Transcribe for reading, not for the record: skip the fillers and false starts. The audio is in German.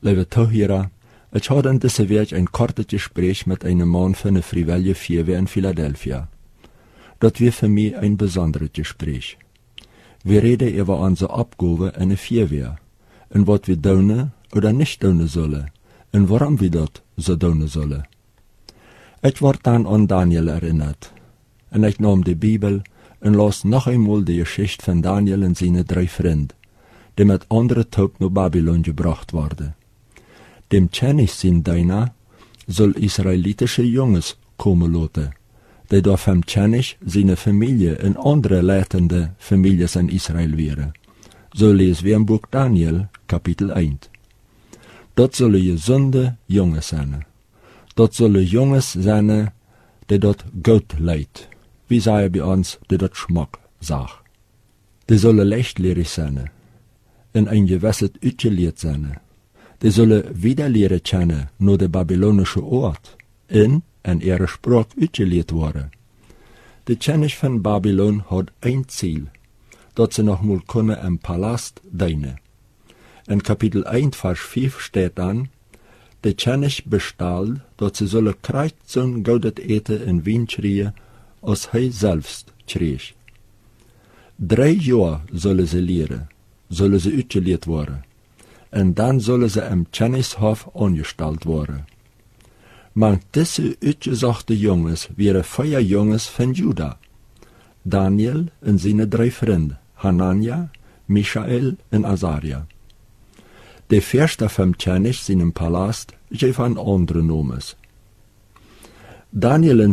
Lieve Tohira, ich hatte in dieser Woche ein kurzes Gespräch mit einem Mann von der Freiwillige Feuerwehr in Philadelphia. Das war für mich ein besonderes Gespräch. Wir reden über unsere Abgabe in der Feuerwehr, und was wir tun oder nicht tun sollen, und warum wir das so tun sollen. Ich wurde dann an Daniel erinnert, und ich nahm die Bibel und las noch einmal die Geschichte von Daniel und seine 3 Freunde, die mit anderen Truppen nach Babylon gebracht wurden. Dem König sein Deiner soll israelitische Jungs kommen lassen, die durch vom König seine Familie und andere leitende Familien in Israel wären. So lesen wir im Buch Daniel, Kapitel 1. Dort sollen gesunde Jungs sein. Dort sollen Jungs sein, die dort Gott leid. Wie sagen bei uns, die dort Schmack sagt. Die sollen leichtlehrig sein, in ein gewisses Utgeliert sein. Die sollen wieder lehren kennen, nur der babylonische Ort, in ihre Sprache utgeliert worden. Der König von Babylon hat ein Ziel, dass sie noch mal können im Palast dienen. In Kapitel 1, Vers 5 steht dann, der König befahl, dass sie sollen kreuzen gutes Eten und Wein kriegen, als er selbst krieg. 3 Jahre sollen sie lehren, sollen sie utgeliert worden, und dann sollen sie im Königshof angestellt werden. Man diese uitgezochte Jungs wären 4 Jungs von Juda, Daniel und seine 3 Freunde, Hanania, Michael und Azaria. Der Fürster vom König, seinem Palast, gab einen anderen Namen. Daniel